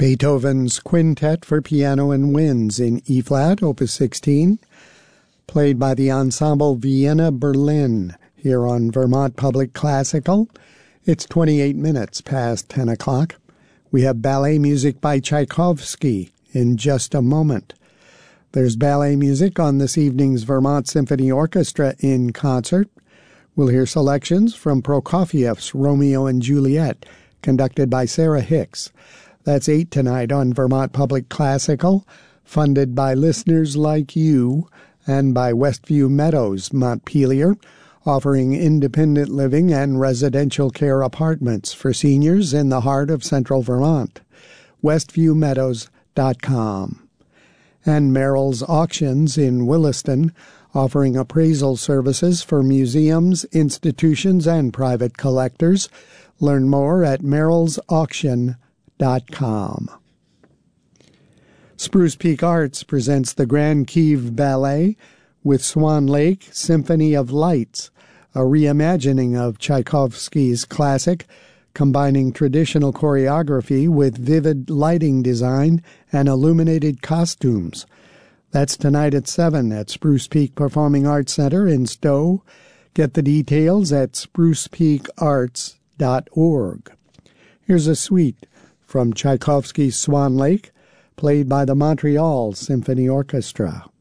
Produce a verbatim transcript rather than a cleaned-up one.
Beethoven's Quintet for Piano and Winds in E-flat, Opus sixteen, played by the Ensemble Vienna Berlin here on Vermont Public Classical. It's twenty-eight minutes past ten o'clock. We have ballet music by Tchaikovsky in just a moment. There's ballet music on this evening's Vermont Symphony Orchestra in concert. We'll hear selections from Prokofiev's Romeo and Juliet, conducted by Sarah Hicks. That's eight tonight on Vermont Public Classical, funded by listeners like you and by Westview Meadows, Montpelier, offering independent living and residential care apartments for seniors in the heart of central Vermont. westview meadows dot com. And Merrill's Auctions in Williston, offering appraisal services for museums, institutions, and private collectors. Learn more at merrills auction dot com. Dot com. Spruce Peak Arts presents the Grand Kiev Ballet with Swan Lake Symphony of Lights, a reimagining of Tchaikovsky's classic, combining traditional choreography with vivid lighting design and illuminated costumes. That's tonight at seven at Spruce Peak Performing Arts Center in Stowe. Get the details at spruce peak arts dot org. Here's a suite from Tchaikovsky's Swan Lake, played by the Montreal Symphony Orchestra.